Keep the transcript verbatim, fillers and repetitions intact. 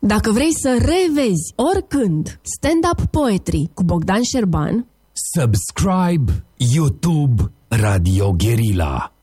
Dacă vrei să revezi oricând stand-up poetry cu Bogdan Șerban, subscribe YouTube Radio Guerilla.